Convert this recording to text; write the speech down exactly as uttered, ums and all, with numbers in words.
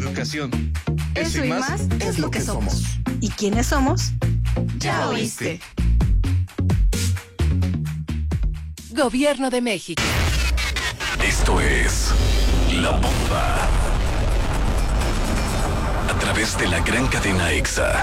educación. Eso, Eso y más, más es lo que somos. ¿Y quiénes somos? Ya oíste. Gobierno de México. Esto es La Bomba. A través de la gran cadena EXA.